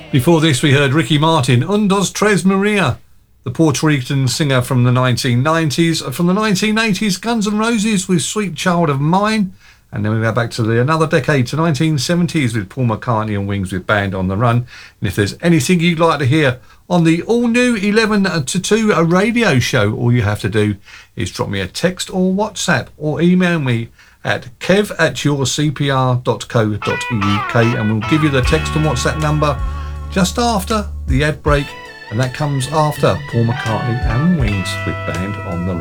Before this, we heard Ricky Martin, Un, Dos, Tres, Maria, the Puerto Rican singer from the 1990s. From the 1980s, Guns N' Roses with Sweet Child of Mine. And then we go back to another decade, to 1970s, with Paul McCartney and Wings with Band on the Run. And if there's anything you'd like to hear on the all-new 11 to 2 radio show, all you have to do is drop me a text or WhatsApp or email me at kev@yourcpr.co.uk, and we'll give you the text and WhatsApp number just after the ad break, and that comes after Paul McCartney and Wings with Band on the Run.